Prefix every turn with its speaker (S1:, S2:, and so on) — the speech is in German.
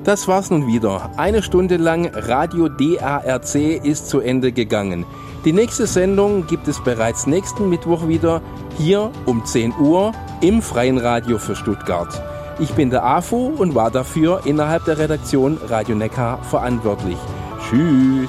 S1: Das war's nun wieder. 1 Stunde lang Radio DARC ist zu Ende gegangen. Die nächste Sendung gibt es bereits nächsten Mittwoch wieder, hier um 10 Uhr im Freien Radio für Stuttgart. Ich bin der AFO und war dafür innerhalb der Redaktion Radio Neckar verantwortlich. Tschüss.